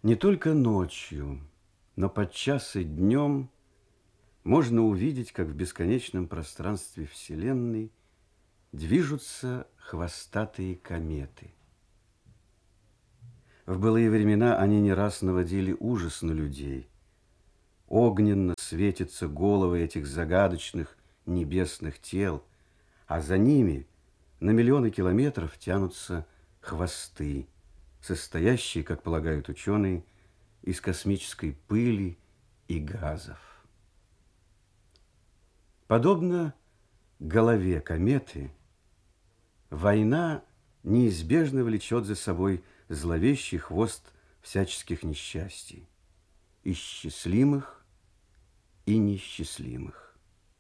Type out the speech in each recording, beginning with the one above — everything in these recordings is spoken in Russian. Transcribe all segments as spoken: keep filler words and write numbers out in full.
Не только ночью, но подчас и днем можно увидеть, как в бесконечном пространстве Вселенной движутся хвостатые кометы. В былые времена они не раз наводили ужас на людей. Огненно светятся головы этих загадочных небесных тел, а за ними на миллионы километров тянутся хвосты, состоящие, как полагают ученые, из космической пыли и газов. Подобно голове кометы, война неизбежно влечет за собой зловещий хвост всяческих несчастий, и счастливых, и несчастливых.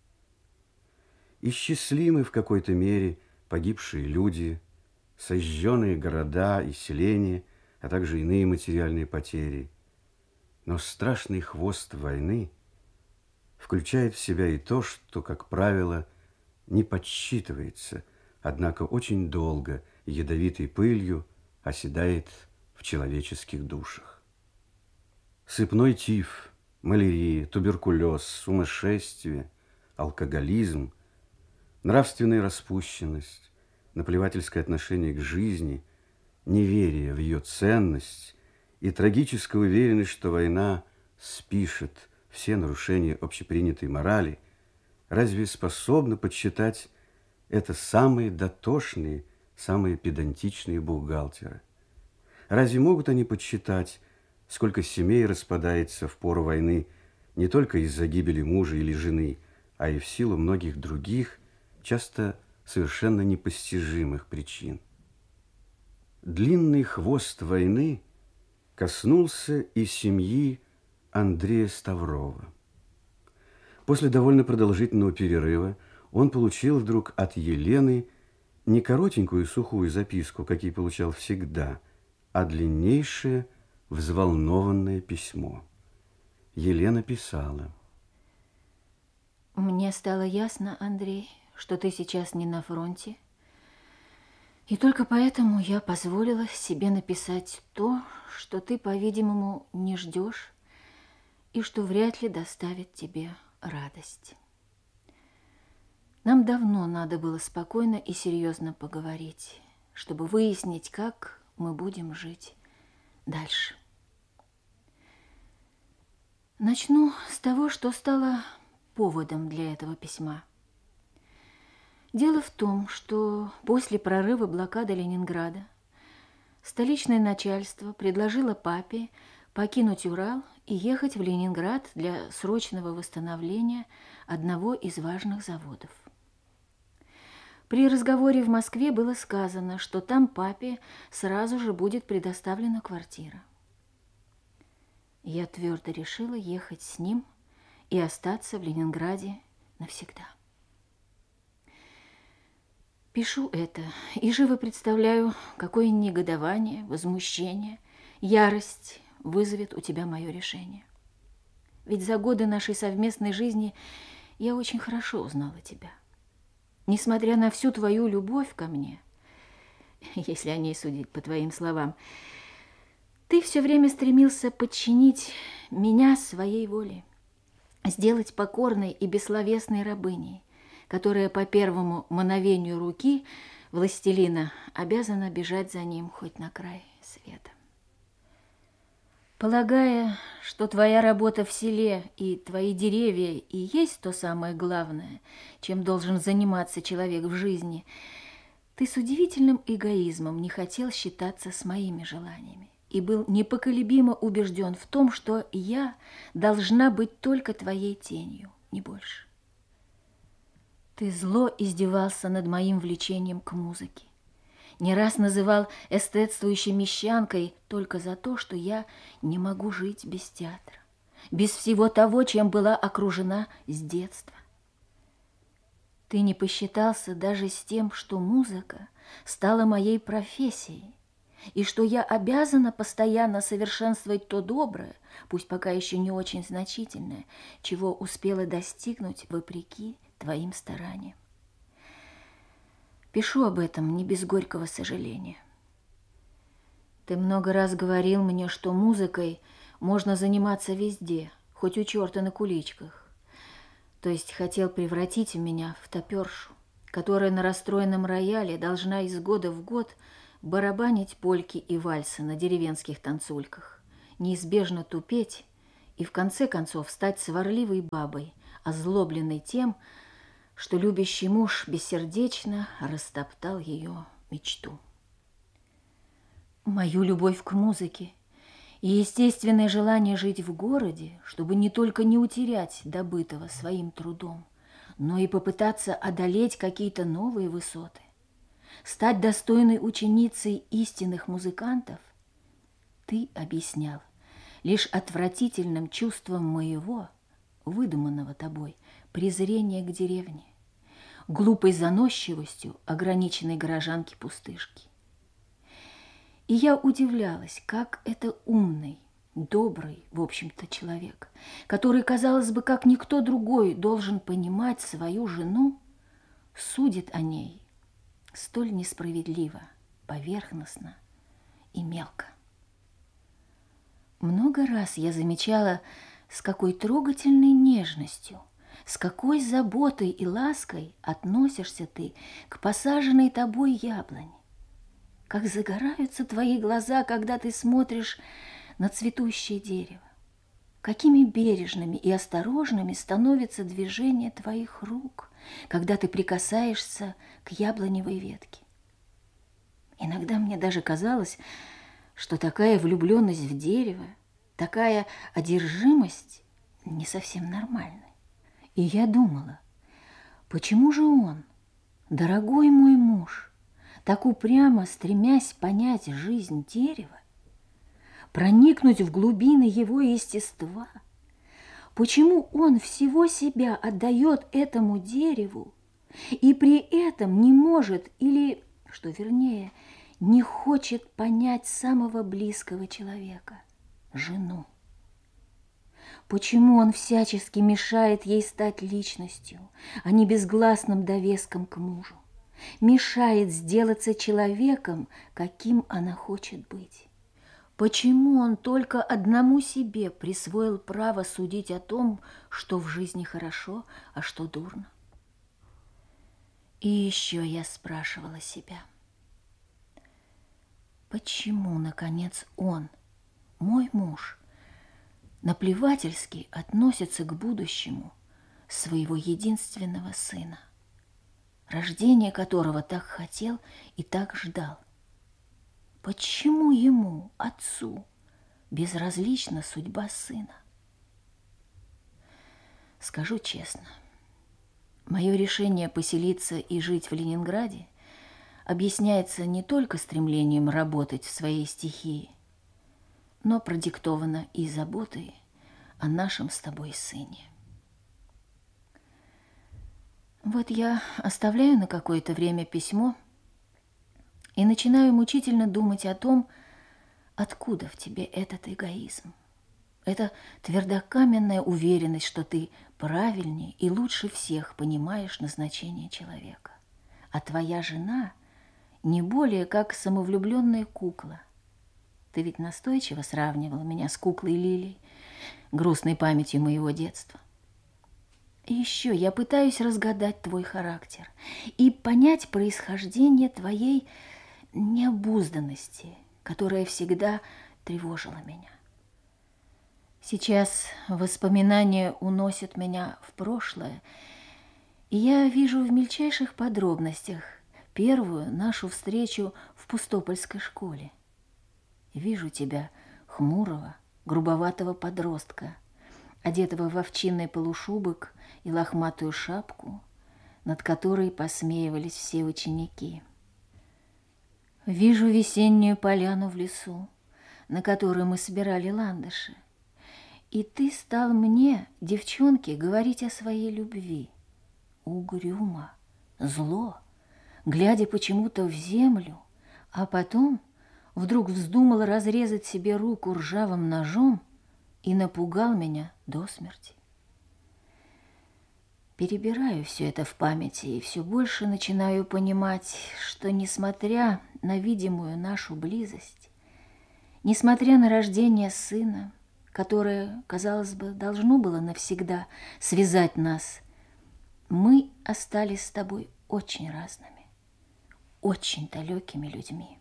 Исчислимы в какой-то мере погибшие люди, сожженные города и селения, а также иные материальные потери. Но страшный хвост войны включает в себя и то, что, как правило, не подсчитывается, однако очень долго ядовитой пылью оседает в человеческих душах. Сыпной тиф, малярия, туберкулез, сумасшествие, алкоголизм, нравственная распущенность, наплевательское отношение к жизни, неверие в ее ценность и трагическая уверенность, что война спишет все нарушения общепринятой морали, разве способны подсчитать это самые дотошные, самые педантичные бухгалтеры? Разве могут они подсчитать, сколько семей распадается в пору войны не только из-за гибели мужа или жены, а и в силу многих других, часто совершенно непостижимых причин? Длинный хвост войны коснулся и семьи Андрея Ставрова. После довольно продолжительного перерыва он получил вдруг от Елены не коротенькую сухую записку, какие получал всегда, а длиннейшее взволнованное письмо. Елена писала: «Мне стало ясно, Андрей, что ты сейчас не на фронте, и только поэтому я позволила себе написать то, что ты, по-видимому, не ждешь и что вряд ли доставит тебе радость. Нам давно надо было спокойно и серьезно поговорить, чтобы выяснить, как мы будем жить дальше. Начну с того, что стало поводом для этого письма. Дело в том, что после прорыва блокады Ленинграда столичное начальство предложило папе покинуть Урал и ехать в Ленинград для срочного восстановления одного из важных заводов. При разговоре в Москве было сказано, что там папе сразу же будет предоставлена квартира. Я твердо решила ехать с ним и остаться в Ленинграде навсегда. Пишу это и живо представляю, какое негодование, возмущение, ярость вызовет у тебя мое решение. Ведь за годы нашей совместной жизни я очень хорошо узнала тебя. Несмотря на всю твою любовь ко мне, если о ней судить по твоим словам, ты все время стремился подчинить меня своей воле, сделать покорной и бессловесной рабыней, которая по первому мановению руки властелина обязана бежать за ним хоть на край света. Полагая, что твоя работа в селе и твои деревья и есть то самое главное, чем должен заниматься человек в жизни, ты с удивительным эгоизмом не хотел считаться с моими желаниями и был непоколебимо убежден в том, что я должна быть только твоей тенью, не больше. Ты зло издевался над моим влечением к музыке. Не раз называл эстетствующей мещанкой только за то, что я не могу жить без театра, без всего того, чем была окружена с детства. Ты не посчитался даже с тем, что музыка стала моей профессией, и что я обязана постоянно совершенствовать то доброе, пусть пока еще не очень значительное, чего успела достигнуть вопреки твоим стараниям. Пишу об этом не без горького сожаления. Ты много раз говорил мне, что музыкой можно заниматься везде, хоть у черта на куличках. То есть хотел превратить меня в топершу, которая на расстроенном рояле должна из года в год барабанить польки и вальсы на деревенских танцульках, неизбежно тупеть и в конце концов стать сварливой бабой, озлобленной тем, что любящий муж бессердечно растоптал ее мечту. Мою любовь к музыке и естественное желание жить в городе, чтобы не только не утерять добытого своим трудом, но и попытаться одолеть какие-то новые высоты, стать достойной ученицей истинных музыкантов, ты объяснял лишь отвратительным чувством моего, выдуманного тобой, презрения к деревне, глупой заносчивостью ограниченной горожанки-пустышки. И я удивлялась, как это умный, добрый, в общем-то, человек, который, казалось бы, как никто другой должен понимать свою жену, судит о ней столь несправедливо, поверхностно и мелко. Много раз я замечала, с какой трогательной нежностью, с какой заботой и лаской относишься ты к посаженной тобой яблоне. Как загораются твои глаза, когда ты смотришь на цветущее дерево. Какими бережными и осторожными становится движение твоих рук, когда ты прикасаешься к яблоневой ветке. Иногда мне даже казалось, что такая влюбленность в дерево, такая одержимость не совсем нормальны. И я думала, почему же он, дорогой мой муж, так упрямо стремясь понять жизнь дерева, проникнуть в глубины его естества, почему он всего себя отдает этому дереву и при этом не может или, что вернее, не хочет понять самого близкого человека – жену? Почему он всячески мешает ей стать личностью, а не безгласным довеском к мужу? Мешает сделаться человеком, каким она хочет быть? Почему он только одному себе присвоил право судить о том, что в жизни хорошо, а что дурно? И еще я спрашивала себя, почему, наконец, он, мой муж, наплевательски относится к будущему своего единственного сына, рождение которого так хотел и так ждал? Почему ему, отцу, безразлична судьба сына? Скажу честно, мое решение поселиться и жить в Ленинграде объясняется не только стремлением работать в своей стихии, но продиктовано и заботой о нашем с тобой сыне. Вот я оставляю на какое-то время письмо и начинаю мучительно думать о том, откуда в тебе этот эгоизм, эта твердокаменная уверенность, что ты правильнее и лучше всех понимаешь назначение человека, а твоя жена не более как самовлюбленная кукла. Ты ведь настойчиво сравнивал меня с куклой Лилей, грустной памятью моего детства. И еще я пытаюсь разгадать твой характер и понять происхождение твоей необузданности, которая всегда тревожила меня. Сейчас воспоминания уносят меня в прошлое, и я вижу в мельчайших подробностях первую нашу встречу в Пустопольской школе. Вижу тебя, хмурого, грубоватого подростка, одетого в овчинный полушубок и лохматую шапку, над которой посмеивались все ученики. Вижу весеннюю поляну в лесу, на которой мы собирали ландыши, и ты стал мне, девчонке, говорить о своей любви. Угрюмо, зло, глядя почему-то в землю, а потом вдруг вздумал разрезать себе руку ржавым ножом и напугал меня до смерти. Перебираю все это в памяти и все больше начинаю понимать, что, несмотря на видимую нашу близость, Несмотря на рождение сына, которое, казалось бы, должно было навсегда связать нас, мы остались с тобой очень разными, очень далекими людьми.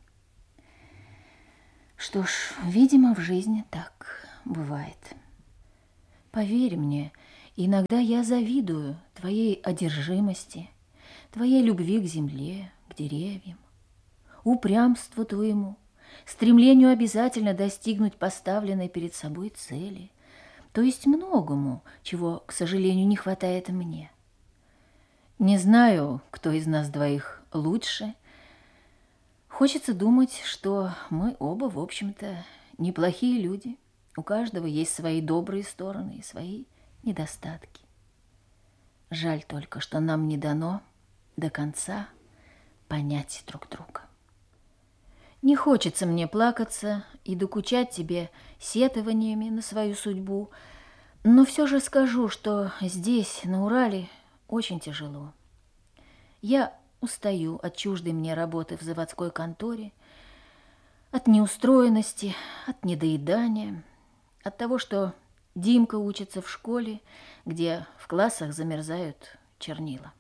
Что ж, видимо, в жизни так бывает. Поверь мне, иногда я завидую твоей одержимости, твоей любви к земле, к деревьям, упрямству твоему, стремлению обязательно достигнуть поставленной перед собой цели, то есть многому, чего, к сожалению, не хватает мне. Не знаю, кто из нас двоих лучше. Хочется думать, что мы оба, в общем-то, неплохие люди. У каждого есть свои добрые стороны и свои недостатки. Жаль только, что нам не дано до конца понять друг друга. Не хочется мне плакаться и докучать тебе сетованиями на свою судьбу, но все же скажу, что здесь, на Урале, очень тяжело. Я устаю от чуждой мне работы в заводской конторе, от неустроенности, от недоедания, от того, что Димка учится в школе, где в классах замерзают чернила.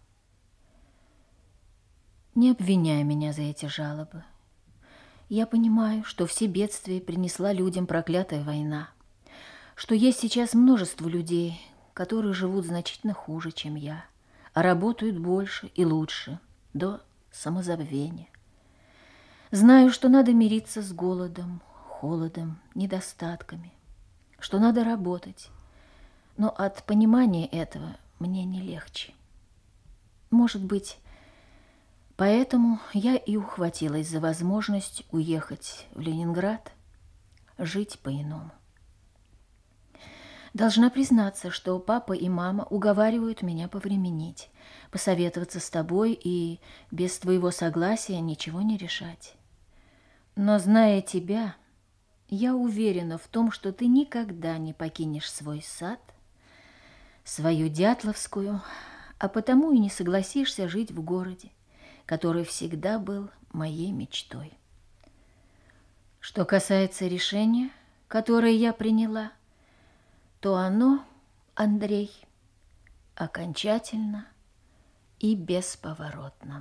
Не обвиняй меня за эти жалобы. Я понимаю, что все бедствия принесла людям проклятая война, что есть сейчас множество людей, которые живут значительно хуже, чем я, а работают больше и лучше, до самозабвения. Знаю, что надо мириться с голодом, холодом, недостатками, что надо работать, но от понимания этого мне не легче. Может быть, поэтому я и ухватилась за возможность уехать в Ленинград, жить по-иному. Должна признаться, что папа и мама уговаривают меня повременить, посоветоваться с тобой и без твоего согласия ничего не решать. Но, зная тебя, я уверена в том, что ты никогда не покинешь свой сад, свою Дятловскую, а потому и не согласишься жить в городе, который всегда был моей мечтой. Что касается решения, которое я приняла, то оно, Андрей, окончательно и бесповоротно.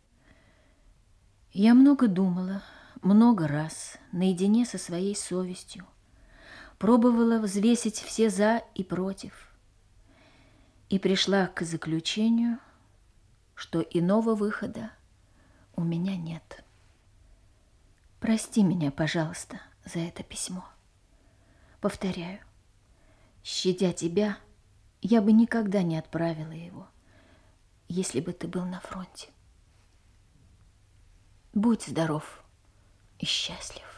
Я много думала, много раз, наедине со своей совестью, пробовала взвесить все «за» и «против», и пришла к заключению, что иного выхода у меня нет. Прости меня, пожалуйста, за это письмо. Повторяю, щадя тебя, я бы никогда не отправила его, если бы ты был на фронте. Будь здоров и счастлив.